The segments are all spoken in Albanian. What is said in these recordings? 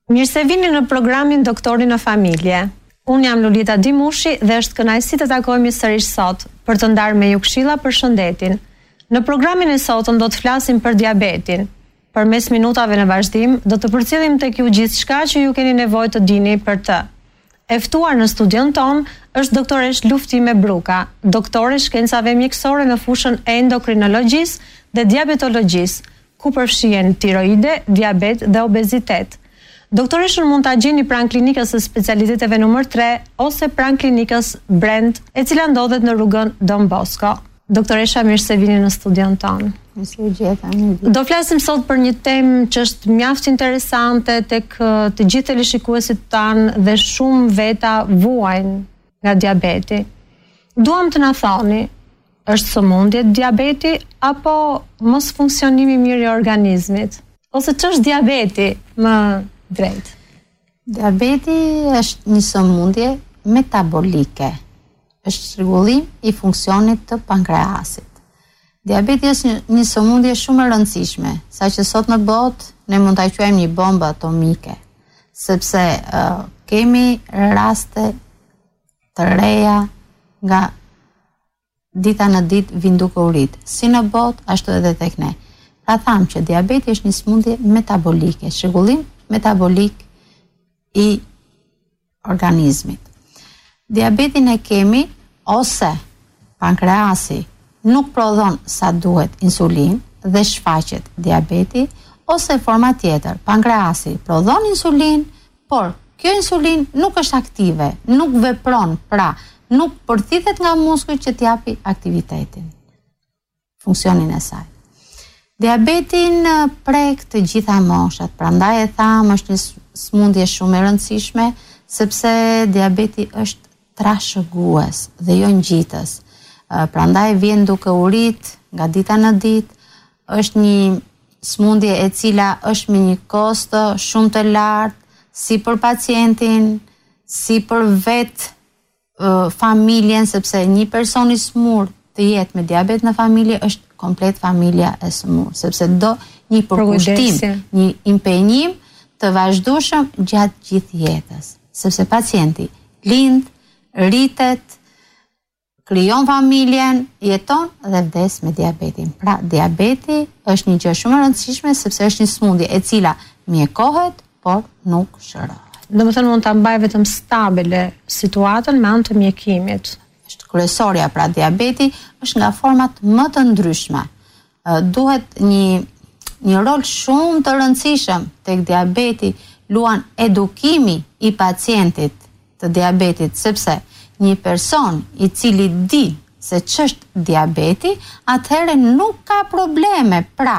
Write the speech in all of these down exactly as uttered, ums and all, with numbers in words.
Mirë se vini në programin Doktori në Familje. Unë jam Lulita Dimushi dhe është kënaqësi të takohemi sërish sot për të ndarë me ju këshilla për shëndetin. Në programin e sotëm do të flasim për diabetin. Përmes minutave në vazhdim do të përcjellim tek ju gjithçka që ju keni nevojë të dini për të. E ftuar në studion ton është doktoresh Luftime Bruka, doktore shkencave mjekësore në fushën e endokrinologjisë dhe diabetologjisë, ku përfshihen tiroide, diabet dhe obezitet. Doktoreshën mund ta gjeni pranë klinikës së specialiteteve numër tre ose pranë klinikës Brand, e cila ndodhet në rrugën Don Bosco. Doktoresha, mirë se vini në studion tonë. Do flasim sot për një temë që është mjaft interesante tek të gjithë teleshikuesit tanë dhe shumë veta vuajnë nga diabeti. Duam të na thoni, është sëmundje diabeti apo mos funksionimi mirë i organizmit? Ose ç'është diabeti më drejt? Diabeti është një sëmundje metabolike. Është çrregullim i funksionit të pankreasit. Diabeti është një sëmundje shumë e rëndësishme, saqë sot në botë ne mund ta quajmë një bombë atomike, sepse uh, kemi raste të reja nga dita në ditë vijnë duke u rrit, si në botë ashtu edhe tek ne. Pra tham që diabeti është një sëmundje metabolike, çrregullim metabolik i organizmit. Diabetin e kemi ose pankreasi nuk prodhon sa duhet insulin dhe shfaqet diabeti, ose forma tjetër, pankreasi prodhon insulin, por kjo insulin nuk është aktive, nuk vepron, pra nuk përthithet nga muskujt që t'japi aktivitetin, funksionin e saj. Diabetin prek të gjitha moshat, prandaj e tham është një sëmundje shumë e rëndësishme, sepse diabeti është trashëgues dhe jo ngjitës. Prandaj vjen duke u rit nga dita në ditë, është një sëmundje e cila është me një kosto shumë të lartë, si për pacientin, si për vetë familjen, sepse një person i smur të jetë me diabet në familje është komplet familja e smur, sepse do një përkushtim, një impenjim të vazhdueshëm gjatë gjithë jetës, sepse pacienti lind, rritet, krijon familjen, jeton dhe vdes me diabetin. Pra, diabeti është një gjë shumë e rëndësishme sepse është një sëmundje e cila mjekohet, por nuk shërohet. Domethënë mund ta mbaj vetëm stabile situatën me anë të mjekimit. Është kryesorja, pra diabeti është nga format më të ndryshme. Duhet një një rol shumë të rëndësishëm tek diabeti luan edukimi i pacientit të diabetit, sepse një person i cili di se ç'është diabeti, atëherë nuk ka probleme. Pra,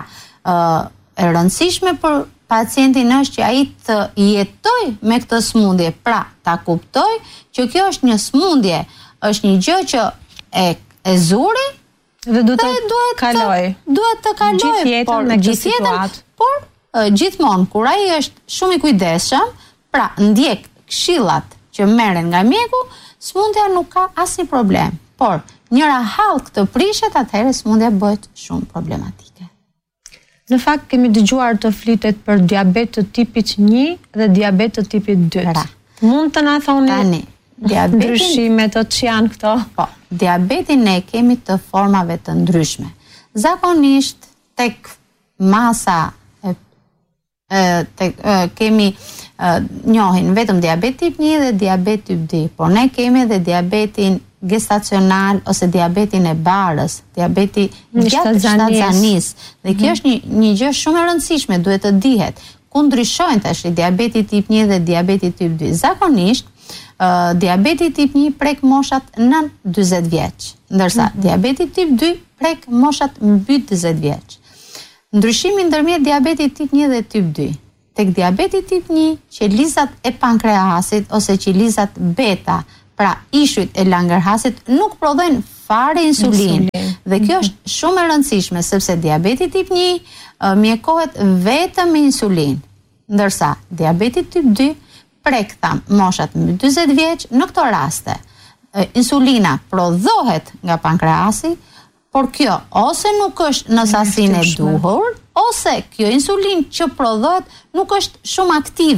e rëndësishme për pacientin është që ai të jetoj me këtë sëmundje, pra ta kuptoj që kjo është një sëmundje, është një gjë që e e zuri dhe duhet të kaloj. Duhet të kaloj gjithë jetën me këtë situatë. Por gjithmonë kur ai është shumë i kujdesshëm, pra ndjek këshillat që merren nga mjeku, sëmundja nuk ka asnjë problem. Por njëra hallk të prishet, atëherë sëmundja bëhet shumë problematike. Në fakt kemi dëgjuar të flitet për diabet të tipit një dhe diabet të tipit dy. Pra, mund të na thoni tani diabetin, ndryshimet të që janë këto? Po, diabetin ne kemi të formave të ndryshme. Zakonisht tek masa e, e, tek, e, kemi e, njohin vetëm diabet tip një dhe diabet tip dy, por ne kemi edhe diabetin gestacional ose diabetin e barës, diabeti gjatë shtatzanis. Dhe kjo është një, një gjë shumë e rëndësishme, duhet të dihet. Ku ndryshojnë tash diabeti tip një dhe diabeti tip dy? Zakonisht Uh, diabeti tip një prek moshat nën dyzet vjeç, ndërsa mm-hmm. diabeti tip dy prek moshat mbi dyzet vjeç. Ndryshimi ndërmjet diabetit tip një dhe tip dy. Tek diabeti tip një, qelizat e pankreasit ose qelizat beta, pra ishujt e langerhasit, nuk prodhojnë fare insulin. Insulin. Dhe kjo është shumë e rëndësishme, sepse diabeti tip një uh, mjekohet vetëm me insulin, ndërsa diabeti tip dy prek tham moshat mbi dyzet vjeç. Në këto raste insulina prodhohet nga pankreasi, por kjo ose nuk është në sasinë e duhur, ose kjo insulin që prodhohet nuk është shumë aktive,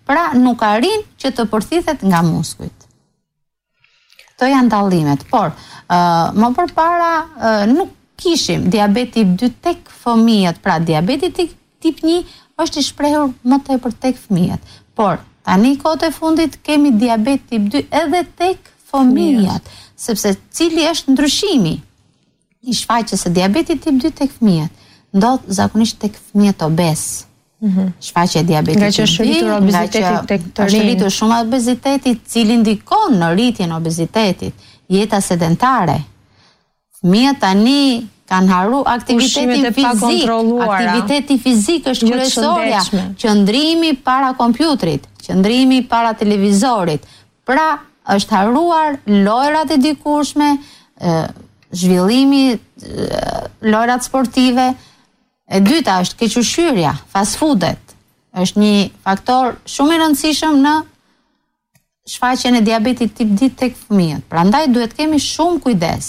pra nuk arrin që të përthithet nga muskujt. Këto janë dallimet, por uh, më përpara uh, nuk kishim diabet tip dy tek fëmijët, pra diabeti tip një është i shprehur më tepër tek fëmijët, por tani kohët e fundit kemi diabet tip dy edhe tek fëmijët, sepse cili është ndryshimi i shfaqjes së diabetit tip dy tek fëmijët? Ndodh zakonisht tek fëmijët obez. Mm-hmm. Shfaqja e diabetit nga që është rritur obeziteti tek të rinj. Është rritur shumë obeziteti, cili ndikon në rritjen e obezitetit, jeta sedentare. Fëmijët tani kanë haru aktivitetin fizik. Aktiviteti fizik është kryesorja, qëndrimi para kompjuterit, qëndrimi para televizorit. Pra, është haruar lojrat e dikurshme, zhvillimi, lojrat sportive. E dyta është kequshqyrja, fast foodet. Është një faktor shumë i rëndësishëm në shfaqjen e diabetit tip dy tek fëmijët. Prandaj duhet kemi shumë kujdes.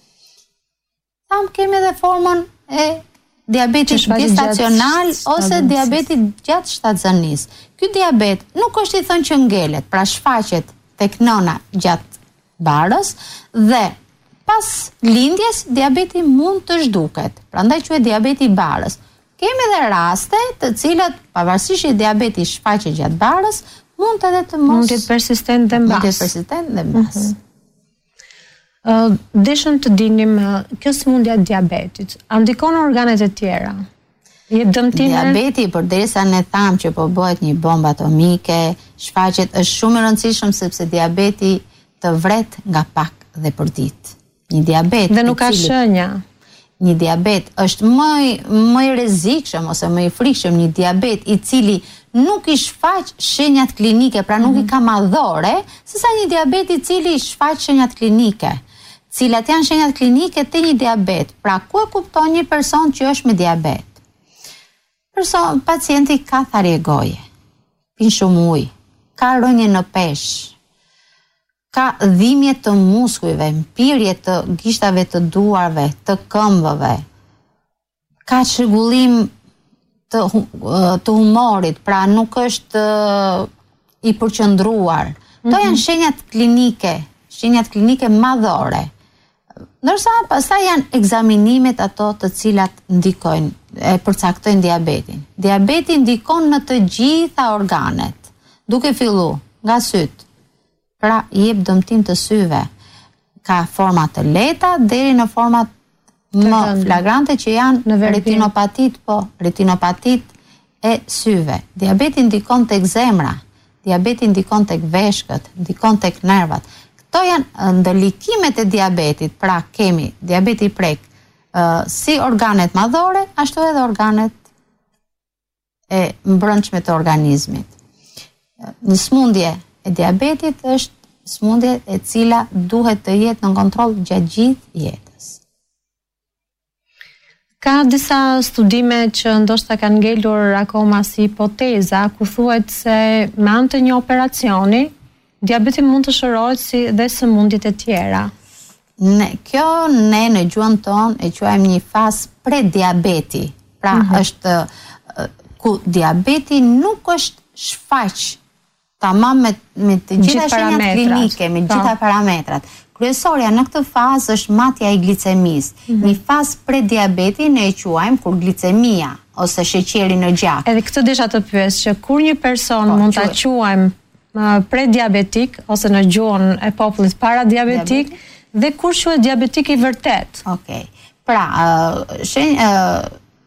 Tam kemi edhe formën e diabetit gestacional ose diabetit gjatë shtatëzanisë. Ky diabet nuk është i thënë që ngelet, pra shfaqet tek nëna gjatë barës dhe pas lindjes, diabeti mund të zhduket, prandaj quhet diabeti i barës. Kemi edhe raste të cilat, pavarësisht që diabeti shfaqet gjatë barës, mund edhe të mos... Mund të jetë persistent dhe mbas. Mund të jetë persistent dhe mbas. Mm-hmm. Uh, Deshëm të dinim, uh, kjo sëmundja e diabetit, a ndikon organet e tjera? Jep dëmtime? Diabeti, përderisa ne tham që po bëhet një bombë atomike, shfaqet është shumë i rëndësishëm sepse diabeti të vret nga pak dhe për ditë. Një diabet dhe nuk ka shenja. Një diabet është më më i rrezikshëm ose më i frikshëm një diabet i cili nuk i shfaq shenjat klinike, pra nuk mm-hmm. i ka madhore, sesa një diabet i cili i shfaq shenjat klinike. Cilat janë shenjat klinike të një diabet? Pra ku e kupton një person që është me diabet? Person, pacienti ka tharje goje, pin shumë ujë, ka rënje në peshë, ka dhimbje të muskujve, mpirje të gishtave të duarve, të këmbëve, ka çrregullim të, të humorit, pra nuk është i përqendruar. Mm-hmm. To janë shenjat klinike, shenjat klinike madhore. Ndërsa pastaj janë ekzaminimet ato të cilat ndikojnë, e përcaktojnë diabetin. Diabeti ndikon në të gjitha organet, duke fillu nga syt. Pra jep dëmtim të syve, ka format të lehta deri në format më flagrante që janë retinopatit, po, retinopatit e syve. Diabeti ndikon tek zemra, diabeti ndikon tek veshkët, ndikon tek nervat. Këto janë ndërlikimet e diabetit, pra kemi diabeti prek uh, si organet madhore, ashtu edhe organet e mbrëmshme të organizmit. Një smundje e diabetit është smundje e cila duhet të jetë në kontroll gjatë gjithë jetës. Ka disa studime që ndoshta kanë ngelur akoma si hipoteza, ku thuhet se me anë të një operacioni, diabeti mund të shërohet si dhe sëmundjet e tjera. Ne, kjo ne në gjuhën tonë e quajmë një fazë prediabeti. Pra mm-hmm. është ku diabeti nuk është shfaq tamam me, me të gjitha shenjat klinike, me gjitha parametrat. Kryesorja në këtë fazë është matja e glicemisë. Mm-hmm. Një fazë prediabeti ne e quajmë kur glicemia ose sheqeri në gjak. Edhe këtë desha të pyes që kur një person po, mund ta quajmë uh, prediabetik ose në gjuhën e popullit paradiabetik Diabetik. Dhe kur quhet diabetik i vërtet. Okej. Okay. Pra, uh, shenj uh,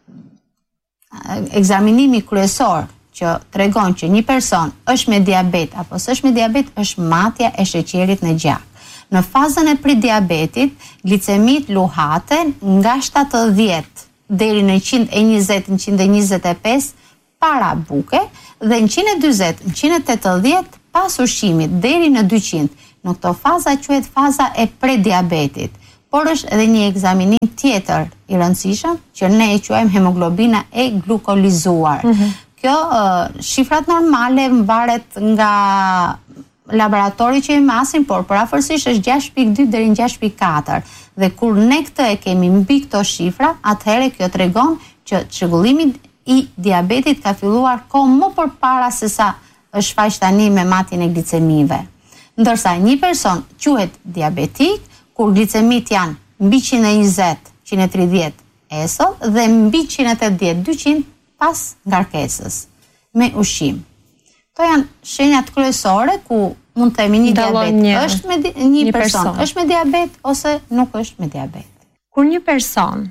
ekzaminimi kryesor që tregon që një person është me diabet apo s'është me diabet është matja e sheqerit në gjak. Në fazën e prediabetit, glicemit luhaten nga shtatëdhjetë deri në njëqind e njëzet - njëqind e njëzet e pesë para buke dhe njëqind e dyzet - njëqind e tetëdhjetë pas ushqimit deri në dyqind. Në këto faza quhet faza e prediabetit. Por është edhe një ekzaminim tjetër i rëndësishëm që ne e quajmë hemoglobina e glukolizuar. Mm-hmm. Kjo uh, shifrat normale varet nga laboratori që i masin, por përafërsisht është gjashtë pikë dy deri në gjashtë pikë katër. Dhe kur ne këtë e kemi mbi këto shifra, atëherë kjo tregon që çrregullimi i diabetit ka filluar kohë më përpara se sa është shfaq tani me matjen e glicemive. Ndërsa një person quhet diabetik kur glicemit janë mbi njëzet, njëzet e tridhjetë esëll dhe mbi njëzet e tetëdhjetë, dyqind pas ngarkesës me ushqim. To janë shenjat kryesore ku mund të themi një diabet një, është me di, një, një person, person është me diabet ose nuk është me diabet. Kur një person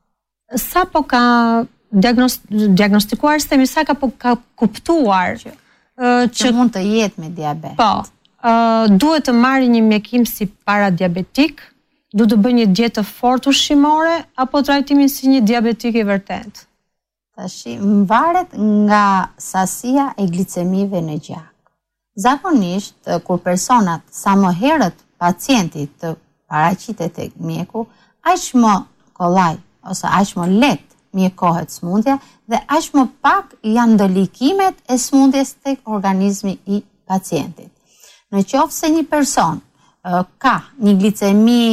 sa po ka diagnost, diagnostikuar, sistemi sa ka po ka kuptuar që, uh, që, që mund të jetë me diabet. Po, uh, duhet të marrë një mjekim si paradiabetik, duhet të bëjë një dietë të fortë ushqimore apo trajtimin si një diabetik i vërtet? Tashi mvaret nga sasia e glicemive në gjak. Zakonisht, kur personat sa më herët pacientit të paraqitet tek mjeku, aq më kollaj ose aq më lehtë mjekohet smundja dhe aq më pak janë ndëlikimet e smundjes tek organizmi i pacientit. Në qoftë se një person uh, ka një glicemi,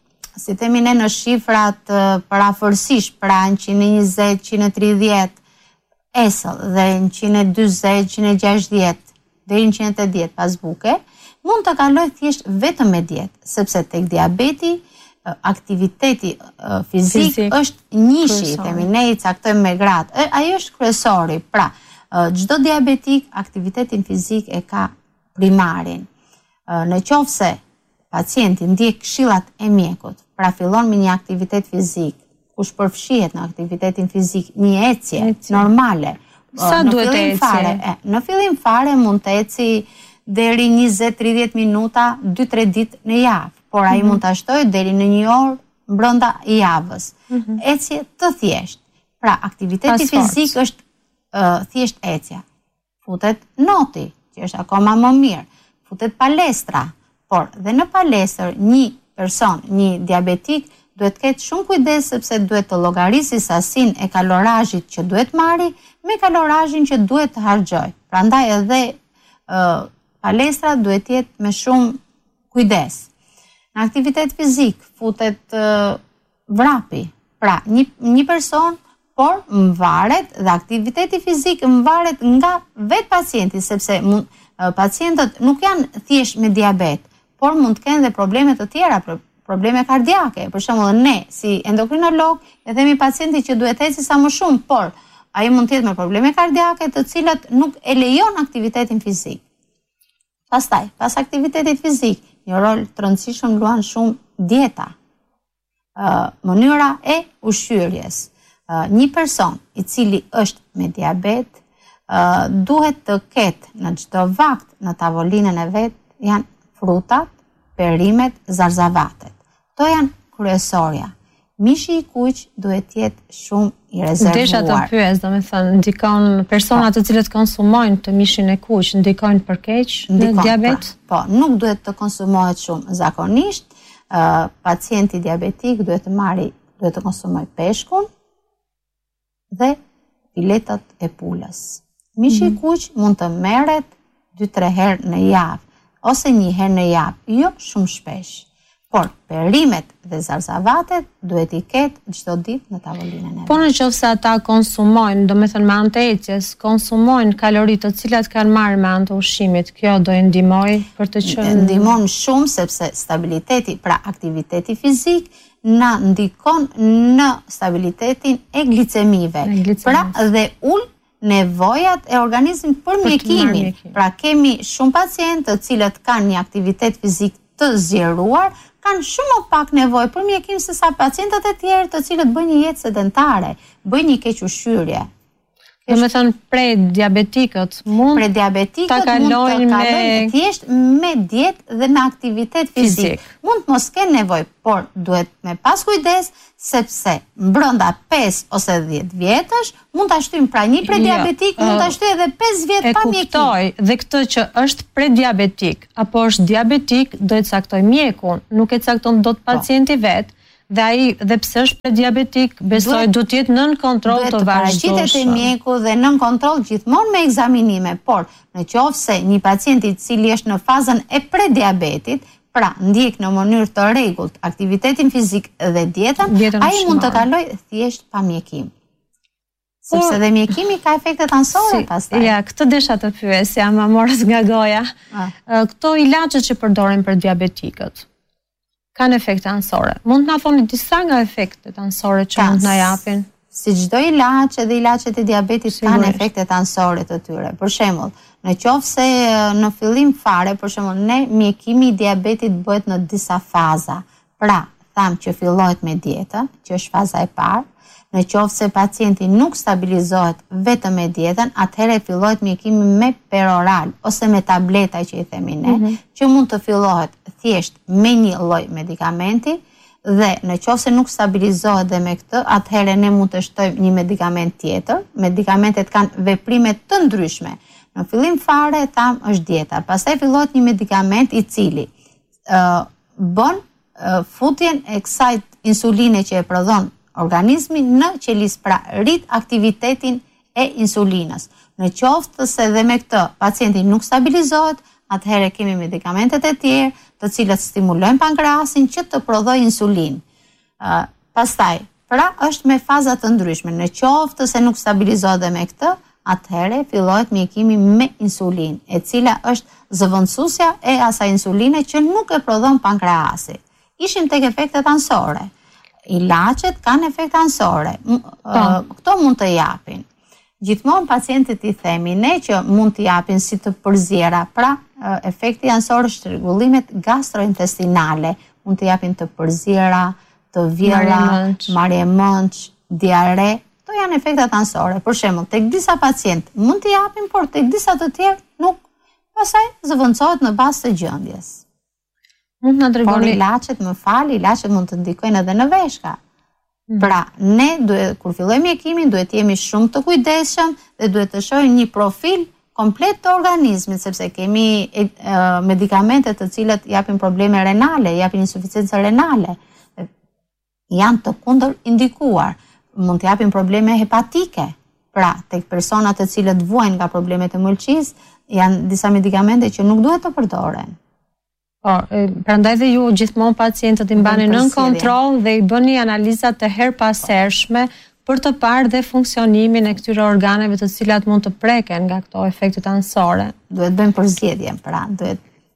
si themi ne në shifrat uh, parafërsisht, pra njëqind e njëzet, njëqind e tridhjetë esëll dhe njëqind e dyzet, njëqind e gjashtëdhjetë deri në njëqind e tetëdhjetë pas buke, mund të kaloj thjesht vetëm me dietë, sepse tek diabeti aktiviteti uh, fizik, fizik është njëshi, themi ne i caktojmë me gradë. Ajo është kryesori. Pra, uh, çdo diabetik aktivitetin fizik e ka primarin. Uh, në qoftë se pacienti ndjek këshillat e mjekut, pra fillon me një aktivitet fizik, kush përfshihet në aktivitetin fizik, një ecje, ecje. normale. Sa në duhet të ecje? Fare, e, në fillim fare mund të eci deri njëzet deri tridhjetë minuta, dy tre ditë në javë, por ai mm -hmm. mund ta shtojë deri në një orë brenda javës. Mm -hmm. Ecje të thjeshtë. Pra, aktiviteti fizik është uh, thjesht ecja. Futet noti, që është akoma më mirë. Futet palestra, por dhe në palestër një person, një diabetik, duhet të ketë shumë kujdes sepse duhet të llogarisë sasinë e kalorazhit që duhet marri me kalorazhin që duhet të harxhoj. Prandaj edhe uh, palestra duhet të jetë me shumë kujdes. Në aktivitet fizik futet uh, vrapi. Pra, një, një person, por mvaret dhe aktiviteti fizik mvaret nga vetë pacienti, sepse mund, uh, pacientët nuk janë thjesht me diabet, por mund të kenë dhe probleme të tjera, probleme kardiake. Për shembull, ne si endokrinolog e themi pacientit që duhet eci sa më shumë, por ai mund të jetë me probleme kardiake të cilat nuk e lejon aktivitetin fizik. Pastaj, pas aktivitetit fizik, një rol të rëndësishëm luan shumë dieta, uh, mënyra e ushqyerjes. Uh, një person i cili është me diabet uh, duhet të ketë në çdo vakt në tavolinën e vet janë frutat, perimet, zarzavatet. To janë kryesorja. Mishi i kuq duhet të jetë shumë i rezervuar. Desha të pyes, domethënë, ndikon personat të cilët konsumojnë të mishin e kuq, ndikojnë për keq në diabet? Po, po, nuk duhet të konsumohet shumë. Zakonisht, uh, pacienti diabetik duhet të marri, duhet të konsumoj peshkun dhe filetat e pulës. Mishi i mm. kuq mund të merret dy tre herë në javë ose një herë në javë, jo shumë shpesh. Por perimet dhe zarzavatet duhet i ketë çdo ditë në tavolinën e vet. Po në qoftë se ata konsumojnë, domethënë me anë të ecjes, konsumojnë kalori të cilat kanë marrë me anë të ushqimit, kjo do e ndihmojë për të qenë ndihmon shumë sepse stabiliteti, pra aktiviteti fizik na ndikon në stabilitetin e glicemive. Pra dhe ul nevojat e organizmit për mjekimin. Pra kemi shumë pacientë të cilët kanë një aktivitet fizik të zgjeruar, kanë shumë më pak nevojë për mjekim se sa pacientët e tjerë të cilët bëjnë një jetë sedentare, bëjnë një keq ushqyerje. Do me thënë pre diabetikët mund pre diabetikët ta kalojnë mund të kalojnë me thjesht me dietë dhe me aktivitet fizik. fizik. Mund mos kenë nevojë, por duhet me pas kujdes sepse brenda pesë ose dhjetë vjetësh mund ta shtyjmë pra një prediabetik, jo, mund ta shtyjë edhe pesë vjet pa mjekim. E kuptoj, dhe këtë që është prediabetik apo është diabetik do të caktoj mjekun, nuk e cakton dot pacienti vet. Dhe ai dhe pse është prediabetik, besoj do të jetë nën kontroll të vazhdueshëm. Duhet të paraqitet mjeku dhe nën kontroll gjithmonë me ekzaminime, por në qoftë se një pacient i cili është në fazën e prediabetit, pra ndjek në mënyrë të rregullt aktivitetin fizik dhe dietën, ai mund të kalojë thjesht pa mjekim. Sepse dhe mjekimi ka efektet anësore pastaj. Ja, këtë desha të pyesja, ma morës nga goja. Këto ilaçet që përdoren për diabetikët, kanë efekte anësore. Mund të na thoni disa nga efektet anësore që mund të na japin? Si çdo ilaç, edhe ilaçet e diabetit kanë efektet anësore të tyre. Për shembull, në qoftë se në fillim fare, për shembull, ne mjekimi i diabetit bëhet në disa faza. Pra, tham që fillohet me dietën, që është faza e parë. Në qoftë se pacienti nuk stabilizohet vetëm me dietën, atëherë fillohet mjekimi me peroral ose me tableta që i themi ne, mm -hmm. që mund të fillohet thjesht me një lloj medikamenti, dhe në qoftë se nuk stabilizohet dhe me këtë, atëherë ne mund të shtojmë një medikament tjetër. Medikamentet kanë veprime të ndryshme. Në fillim fare tham është dieta, pastaj fillohet një medikament i cili uh, bën uh, futjen e kësaj insuline që e prodhon organizmi në qelis, pra rrit aktivitetin e insulinës. Në qoftë se dhe me këtë pacienti nuk stabilizohet, atëherë kemi medikamentet e tjerë të cilët stimulojnë pankreasin që të prodhojë insulinë. Uh, pastaj, pra është me faza të ndryshme. Në qoftë se nuk stabilizohet dhe me këtë, atëherë fillohet mjekimi me insulinë, e cila është zëvendësuesja e asaj insuline që nuk e prodhon pankreasi. Ishim tek efektet anësore. Ilaçet kanë efekte anësore. Uh, këto mund të japin. Gjithmonë pacientit i themi ne që mund të japin si të përzjera, pra efekti anësor është rregullimet gastrointestinale, mund të japin të përzjera, të vjera, marrje mënç, diare, to janë efektet anësore. Për shembull, tek disa pacientë mund të japin, por tek disa të tjerë nuk, pastaj zëvendësohet në bazë të gjendjes. Mund të na tregoni? Por ilaçet, më fal, ilaçet mund të ndikojnë edhe në veshka. Pra, ne duhet, kur fillojmë mjekimin, duhet jemi shumë të kujdesshëm dhe duhet të shohim një profil komplet të organizmit, sepse kemi e, e, medikamente të cilët japin probleme renale, japin insuficiencë renale. Janë të kundër indikuar. Mund të japin probleme hepatike. Pra, tek personat të cilët vuajnë nga problemet e mëlçisë, janë disa medikamente që nuk duhet të përdoren. Po, prandaj dhe ju gjithmonë pacientët i mbani nën kontroll dhe i bëni analiza të herpasershme për të parë dhe funksionimin e këtyre organeve të cilat mund të preken nga këto efektet anësore. Duhet bëjmë përzgjedhjen, pra, duhet.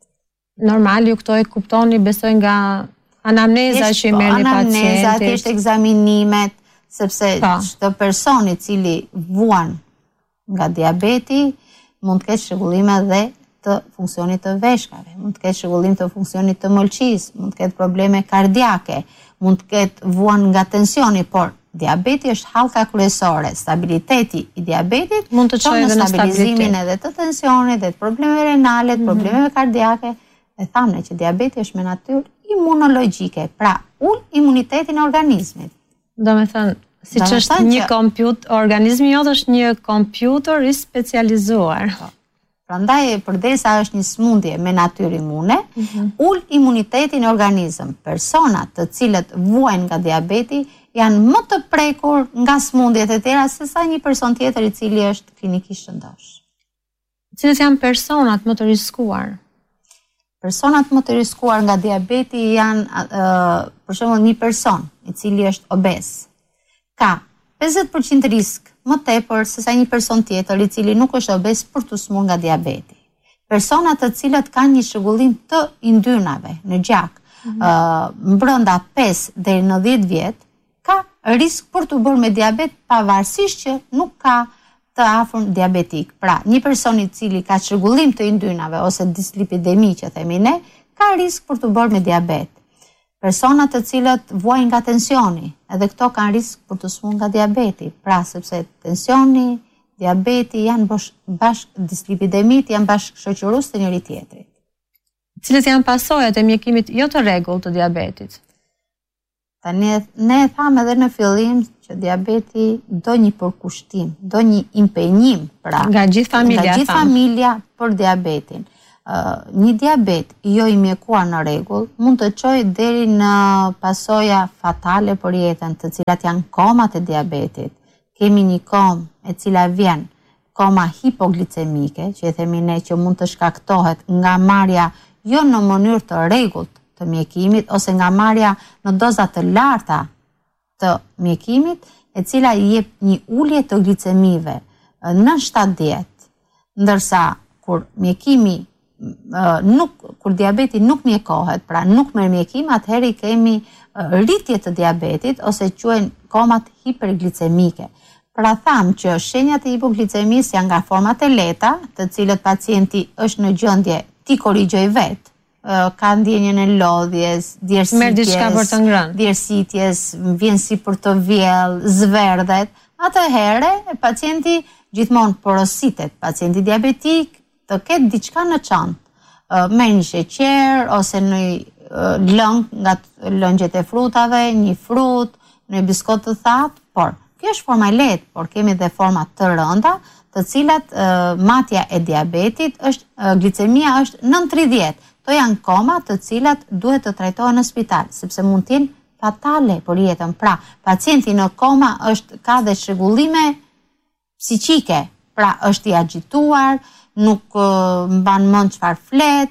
Normal, ju këto e kuptoni, besoj nga anamneza që i merrni pacientit. Anamneza, thjesht ekzaminimet, sepse çdo person i cili vuan nga diabeti mund të ketë shëgullime dhe të funksionit të veshkave, mund të ketë shëgullim të funksionit të mëlçisë, mund të ketë probleme kardiake, mund të ketë vuan nga tensioni, por diabeti është hallka kryesore. Stabiliteti i diabetit mund të çojë edhe në stabilizimin edhe të tensionit, dhe të problemeve renale, të problemeve kardiake. E thamë që diabeti është me natyrë imunologjike, pra ul imunitetin e organizmit. Do me thënë, si që është një kompjuter, organizmi jotë është një kompjuter i specializuar. Prandaj, përdesa është një smundje me natyrë imune, mm -hmm. ul imunitetin e organizëm. Personat të cilët vuajnë nga diabeti janë më të prekur nga smundjet e tjera se sa një person tjetër i cili është klinikisht shëndosh. Cilët janë personat më të riskuar? Personat më të riskuar nga diabeti janë, uh, për shembull, një person i cili është obez. Ka pesëdhjetë përqind risk më tepër se sa një person tjetër i cili nuk është obez për të smur nga diabeti. Personat të cilët kanë një shëgullim të yndyrnave në gjak, mm -hmm. uh, brenda pesë deri në dhjetë vjet, ka risk për të bërë me diabet pavarësisht që nuk ka të afërm diabetik. Pra, një person i cili ka çrregullim të yndyrnave ose dislipidemi që themi ne, ka risk për të bërë me diabet. Personat të cilët vuajnë nga tensioni, edhe këto kanë risk për të smur nga diabeti. Pra, sepse tensioni, diabeti janë bashk, dislipidemit janë bashkë shoqërues të njëri tjetrit. Cilët janë pasojat e mjekimit jo të rregullt të diabetit? Tani ne e thamë edhe në fillim që diabeti do një përkushtim, do një impenjim, pra, nga gjithë familja, nga gjithë familja për diabetin. Uh, një diabet jo i mjekuar në rregull mund të çojë deri në pasoja fatale për jetën, të cilat janë komat e diabetit. Kemi një kom e cila vjen koma hipoglicemike, që e themi ne që mund të shkaktohet nga marrja jo në mënyrë të rregullt të mjekimit ose nga marrja në doza të larta të mjekimit, e cila i jep një ulje të glicemive në shtatdhjetë, ndërsa kur mjekimi nuk, kur diabeti nuk mjekohet, pra nuk merr mjekim, atëherë kemi rritje të diabetit ose quhen komat hiperglicemike. Pra thamë që shenjat e hipoglicemisë janë nga format e lehta, të cilët pacienti është në gjendje ti korrigjoj vetë. Ka ndjenjën e lodhjes, djersitjes, djersitjes, vjen si për të vjell, zverdhet. Atëherë pacienti gjithmonë porositet, pacienti diabetik të ketë diçka në çantë, me një sheqer ose në lëng nga lëngjet e frutave, një frut, një biskot të thatë, por kjo është forma e lehtë, por kemi dhe forma të rënda, të cilat matja e diabetit është glicemia është nëntëdhjetë tridhjetë. To janë koma të cilat duhet të trajtohen në spital, sepse mund të jenë fatale për jetën. Pra, pacienti në koma është ka dhe çrregullime psiqike, pra është i agituar, nuk mban mend çfarë flet.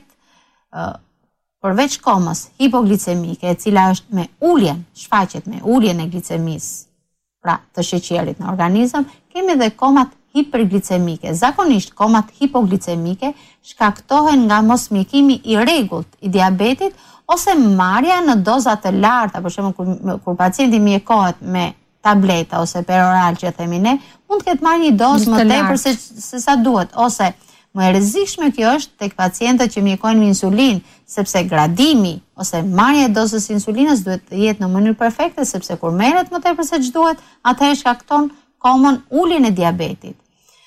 Përveç komës hipoglicemike, e cila është me uljen, shfaqet me uljen e glicemisë, pra të sheqerit në organizëm, kemi dhe komat hiperglicemike. Zakonisht komat hipoglicemike shkaktohen nga mos mjekimi i rregullt i diabetit ose marrja në doza të larta, për shembull kur, kur pacienti mjekohet me tableta ose peroral që themi ne, mund të ketë marrë një dozë më tepër se, se sa duhet, ose më e rrezikshme kjo është tek pacientët që mjekojnë me insulinë, sepse gradimi ose marrja e dozës insulinës duhet të jetë në mënyrë perfekte, sepse kur merret më tepër se ç'duhet, atëherë shkakton komën uljen e diabetit.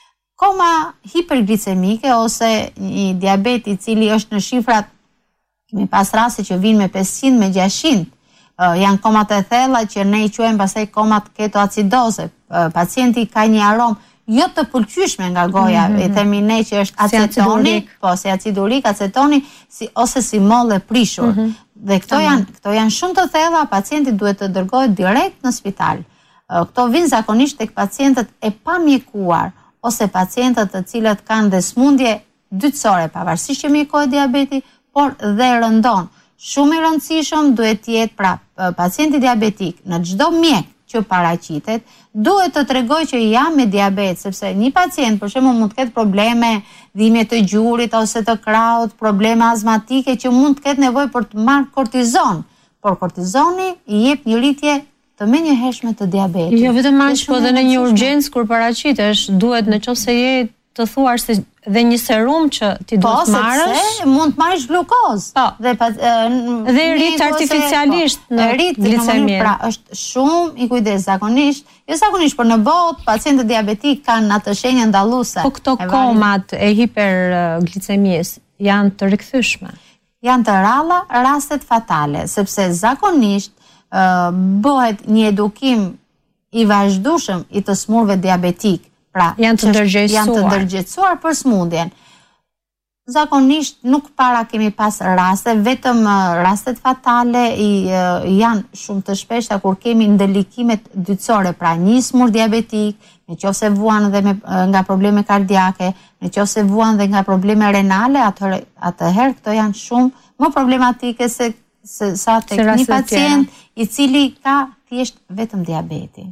Koma hiperglicemike ose një diabet i cili është në shifrat, kemi pas raste që vinë me pesëqind, me gjashtëqind, janë komat e thella që ne i quajmë pastaj komat ketoacidoze. Pacienti ka një aromë jo të pëlqyeshme nga goja, mm-hmm. e themi ne që është acetoni, si po si acid urik, acetoni si, ose si mollë e prishur. Mm-hmm. Dhe këto janë, këto janë shumë të thella, pacienti duhet të dërgohet direkt në spital. Këto vinë zakonisht tek pacientët e pamjekuar ose pacientët të cilët kanë dhe smundje dytësore, pavarësisht që mjekohet diabeti, por dhe rëndon. Shumë i rëndësishëm duhet të jetë pra pacienti diabetik në çdo mjek që paraqitet, duhet të tregoj që jam me diabet, sepse një pacient për shembull mund të ketë probleme dhimbje të gjurit ose të krahut, probleme azmatike që mund të ketë nevojë për të marrë kortizon, por kortizoni i jep një rritje të menjëhershme të diabetit. Jo vetëm aq, po edhe në një urgjencë kur paraqitesh, duhet nëse je të thuar se dhe një serum që ti duhet të marrësh. Po, sepse mund të marrësh glukozë. Po. Dhe dhe rrit artificialisht në gliceminë. Pra është shumë i kujdes zakonisht, jo zakonisht, por në botë pacientët diabetik kanë atë shenjë ndalluese. Po këto komat e hiperglicemisë janë të rikthyeshme. Janë të rralla rastet fatale, sepse zakonisht Uh, bëhet një edukim i vazhdueshëm i të smurëve diabetik, pra janë të ndërgjegjësuar, janë të ndërgjegjësuar për smundjen. Zakonisht nuk para kemi pas raste, vetëm uh, rastet fatale i, uh, janë shumë të shpeshta kur kemi ndëlikimet dytësore, pra një smur diabetik, në qoftë se vuan dhe me, uh, nga probleme kardiake, në qoftë se vuan dhe nga probleme renale, atëherë atëherë këto janë shumë më problematike se se sa tek një pacient i cili ka thjesht vetëm diabetin.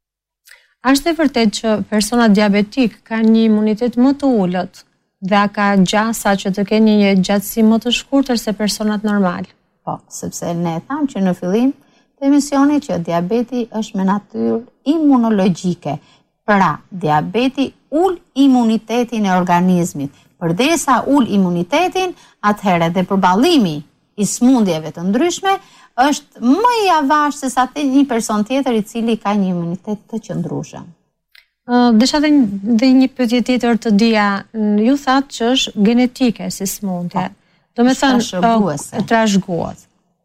Është e vërtet që persona diabetik ka një imunitet më të ulët dhe a ka gjasa që të kenë një gjatësi më të shkurtër se personat normal? Po, sepse ne thamë që në fillim të emisionit që diabeti është me natyrë imunologjike. Pra, diabeti ul imunitetin e organizmit. Përderisa ul imunitetin, atëherë dhe përballimi i smundjeve të ndryshme është më i avash se sa një person tjetër i cili ka një imunitet të qëndrueshëm. Uh, Desha dhe, dhe një pyetje tjetër të dija, ju thatë që është genetike si smundje. Do me thënë trashëgues.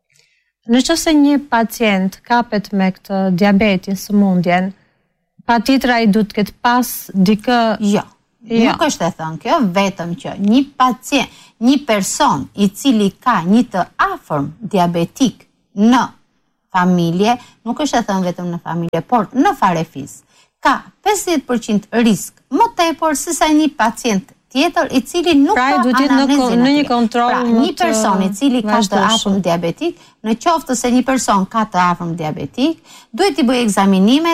Në qoftë se një pacient kapet me këtë diabetin, smundjen, patjetër ai duhet të ketë pas dikë. Jo. Jo. Nuk është e thënë kjo, vetëm që një pacient, një person i cili ka një të afërm diabetik në familje, nuk është e thënë vetëm në familje, por në farefis, ka pesëdhjetë përqind risk më tepër se sa një pacient tjetër i cili nuk pra, ka anamnezën në një kontroll. Pra, një person i cili ka të afërm diabetik, në qoftë se një person ka të afërm diabetik, duhet i bëjë ekzaminimet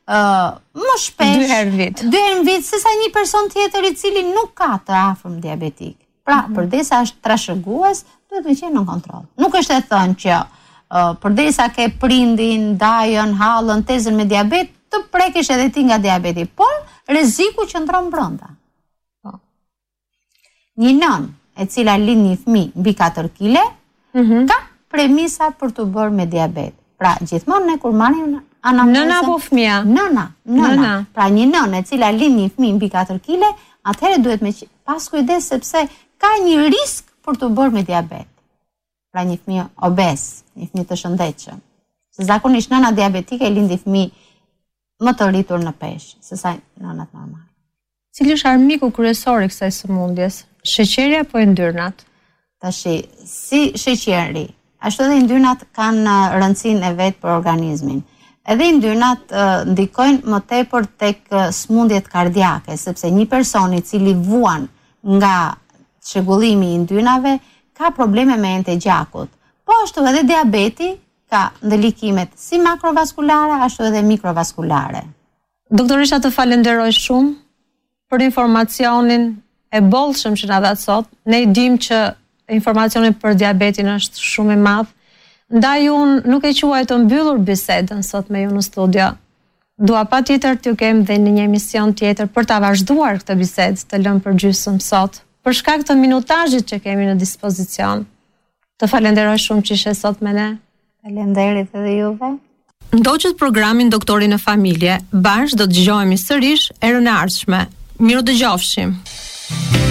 uh, më shpesh dy herë në vit. Dy herë në vit sesa një person tjetër i cili nuk ka të afërm diabetik. Pra, mm-hmm. përdesa është trashëgues, duhet me qenë në kontroll. Nuk është e thënë që uh, përdesa ke prindin, dajën, hallën, tezën me diabet, të prekesh edhe ti nga diabeti, por rreziku qëndron brenda. Po. Një nën e cila lind një fëmijë mbi katër kile, mm-hmm. ka premisa për të bërë me diabet. Pra, gjithmonë ne kur marrim anamnezën, nëna apo fëmia? Nëna, nëna. Nëna. Pra, një nën e cila lind një fëmijë mbi katër kile, atëherë duhet me pas kujdes sepse ka një risk për të bërë me diabet. Pra një fëmijë obez, një fëmijë të shëndetshëm. Se zakonisht nëna diabetike lindi fëmijë më të rritur në peshë, sesa nënat normale. Cili është armiku kryesor i kësaj sëmundjes? Sheqeri apo yndyrnat? Tashi, si sheqeri, ashtu edhe yndyrnat kanë rëndësinë e vet për organizmin. Edhe yndyrnat uh, ndikojnë më tepër tek uh, sëmundjet kardiake, sepse një person i cili vuan nga çrregullimi i yndyrnave ka probleme me ente gjakut. Po ashtu edhe diabeti ka ndëlikimet si makrovaskulare ashtu edhe mikrovaskulare. Doktorisha, të falenderoj shumë për informacionin e bollshëm që na dha sot. Ne dimë që informacioni për diabetin është shumë i madh. Ndaj unë nuk e quaj të mbyllur bisedën sot me ju në studio. Dua patjetër t'ju kem dhe në një emision tjetër për ta vazhduar këtë bisedë, të lëmë për gjysmë sot, për shkak të minutazhit që kemi në dispozicion. Të falenderoj shumë që ishe sot me ne. Falenderit edhe juve. Ndoqët programin Doktori në Familje, bashkë do të dëgjohemi sërish erën e ardhshme. Miru dëgjofshim.